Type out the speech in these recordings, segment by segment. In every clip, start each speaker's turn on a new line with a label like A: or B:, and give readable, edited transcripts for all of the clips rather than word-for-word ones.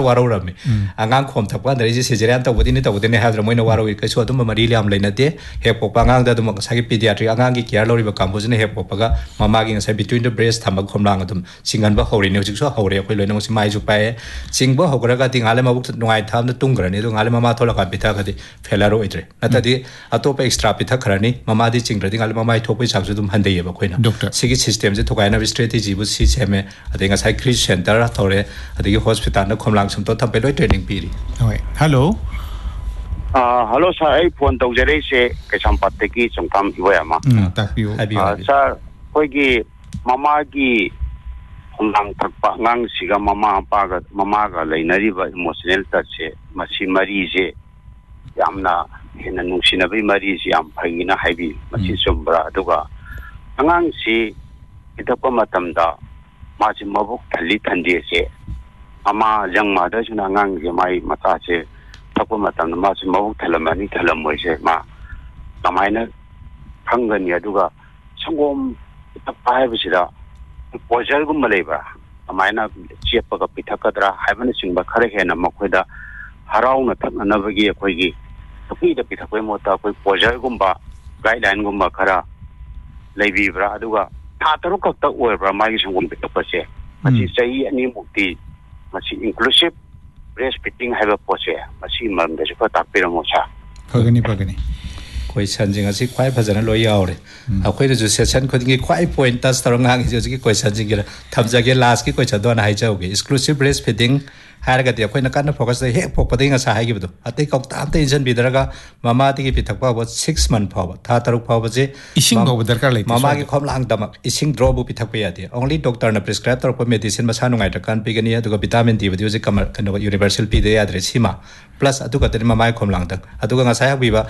A: warorami angang khom thakpa da ji cesarean tawbudi ni tawbudi ne hadra moina waroi kaisu adum mari liam leinate he pokpa angang da dum sagi pediatric angang gi care lori ba campus ne he pokpa ga mama gi ngai between the breast thamba khomlang adum singan ba hori ne hojik so hore khoi loina si mai ju pae singbo hokra ga ting ale mabuk ngai tham da tung grani do ngale mama thola ka pitha khadi felaro idre natadi atop extra pitha kharani mama di chingra ding ale mama thokpai chaksu dum handei ba khoina sigi system je thokai na strategy bu si cheme adinga sai cris center thore adigi hospital na khomlang sum to thampe loi training piri
B: hoi hello
C: hello sir ai phone tau jare se kaisam patte ki chongkam iwayama
B: takpiu
C: sir koi gi mama gi khomlang thakpa ngang siga mama ga leinari ba emotional ta se masi mari je yamna hena nungsina bai mari je yam phagina haibi masi sombra aduga angang si itapa matamda maji mabuk thali thandi se ama jangma da juna ngang ge mai mata se thakpa matamda maji mabuk thalamani thalamoi se ma kamaina phangani aduga sangom itapa haibisida pojar gum malaiba amaina chepa ka pithakadra haibana singba khare hena makoida harauna thakna bagi akoigi topi da pithakoi mota koi pojar gumba guideline gumba khara laibibra aduga taru kakta oibra magi sangum pitapase machi sai ani mukti machi inclusive breastfeeding haiba pose machi mamde su tapira mocha
B: pagani
A: koi sanjing asi kwai phajana loi yaure akhoi de session khodi kwai point tas tarong hang ji ji koi sanjing gira thamjage last ki koi chadona hai jauge exclusive breastfeeding hairaga de akhoi na kan focus de he pokpadai nga sa hai gi bdo atai kok ta te injan bidaraga mama ti gi pithakpa ba 6 month phawa tha taruk phawa je
B: ising go darkar lai
A: mama gi khomlang damak ising drop bu pithakpa ya de only doctor na prescribe tor pa medicine ma sanu ngai ta kan pi gani aduga vitamin D bu je kamar kan universal pi de address sima plus aduga te mama khomlang tak aduga nga sa ya bi ba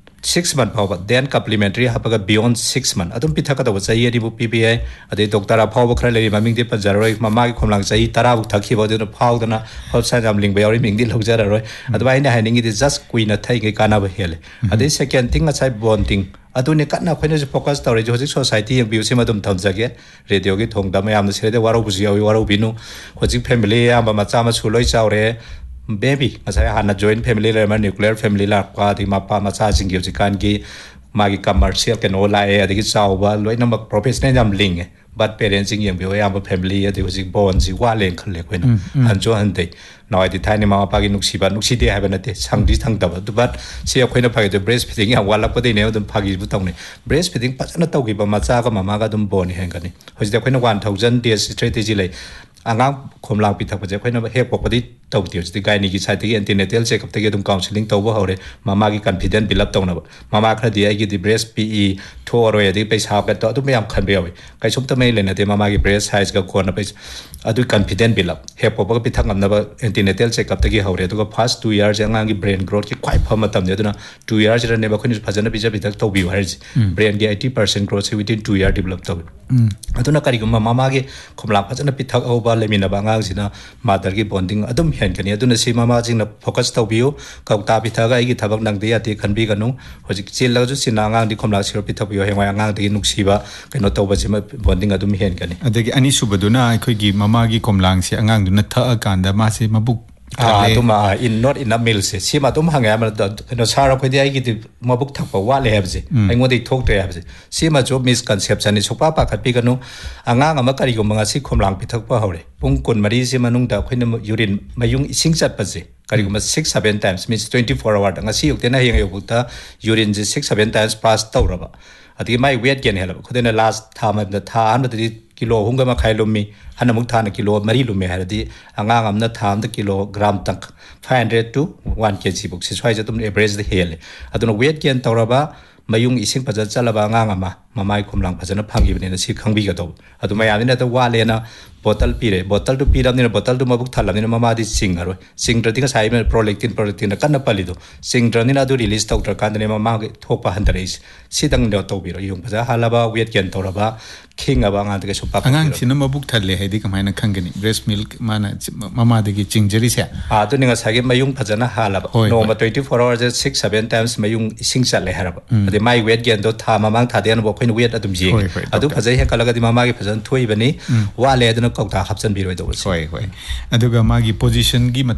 A: 6 month power then supplementary hapaga beyond 6 month adum pithaka da chai adi bu PPI ade doctor a power khara le maming de panjaroi mama gi khomlang chai tara bu thakhi bo de phau dana hol sa jam ling bayori ming di logjara roi adbai na haning di just queen thai ge kana ba hele ade second thing a chai bonding adune kana khoina je focus tawre je hojik society yang biu sima dum thamjage radio gi thong da mayam se de waro bu ji waro binu hojik family amba macha ma chuloi chawre baby asai hana joint family le nuclear family la kwa di mapa macha jing gi kan gi magi commercial ken ola e adi gi chawba loina mak professional jam ling but parents jing yang bi ya family adi hojik bon ji wa leng khale koina hanjo hande noi di thai ni mama pa gi nuksi de ha ba nate sangdi thang da but se khoina phagi de breastfeeding ya wala pa de ne dum phagi bu tawne breastfeeding pachana taw gi ba macha ga mama ga dum bon hen ga ni hojik khoina 1000 days strategy lai angang khomlang pithak je khoina he pokpadi tawti ji gaini gi site gi antenatal check up te dum counseling tawba hore mama gi confident build up tawna mama khra di ai gi di breast PE thoro ya di paisa ka to dum yam khan be yawi kai sum ta mai lena te mama gi breast size ga khona paisa adu confident build up he pokpa pithak amna ba antenatal check up te gi hore to first 2 years angang gi brain growth ki kwai phama tam ne duna 2 years ra ne ba khoni phajana bija pithak tawbi har ji brain gi 80% growth within 2 year develop taw aduna kari gum mama gi khomlang phajana pithak over lemina bangang sina mother gi bonding adum hen kani aduna si mama jingna focus tawbiu kauta pithaga igi thabak nang de ati khanbi ganu hojik chil la ju sina ngang di khomla sir pithabiu hengwa ngang de nuksiba keno tawba jima bonding adum hen kani
B: adagi ani subaduna khoi gi mama gi khomlang si angang duna tha akanda ma se mabuk
A: tuma in not in a meal se sima tum hanga ma no sara khoi dai gi mabuk thakpa wa le habje ai ngode thok te habje sima jo misconception ni sopa pa khat pi ganu angang ama kari go manga si khomlang pi thakpa hore pung kun mari se manung da khoina urine mayung ising chat pa je kari go 6-7 times means 24 hour nga si yokte na heng yokta urine je 6-7 times pass tawraba adi mai weight gain helaba khodena last time the than the kilo hunga ma khai lumi hanamuk thana kilo mari lume haradi angang amna tham the kilogram tak 500 to 1 kg book si swai jatum average the hele aduna weight gain tawraba mayung ising paja chalaba angang ama mamai khomlang phajana phangi bene si khangbi ga do adu mayam ne ta wa le na bottle pire bottle to piram ne bottle to mabuk thalam ne mama di sing aro sing trati ga sai me prolactin kan pali do sing trani na do release taw tra kan ne mama ge thopa handaris sidang ne to biro yung paja halaba weight gain tawraba king aba nga de so pa
B: angang sina mabuk thalle haidi kamaina khangani breast milk mana mama de gi chingjari se
A: adu ne ga sage mayung phajana halaba no ma 24 hours 6-7 times mayung sing challe haraba ade mai weight gain do tha mamang tha de no khoin weight adum ji adu phajai he kalaga di mama ge phajan thoi bani wa le aduna kauta hapchan biroi do
B: hoi aduga magi position gi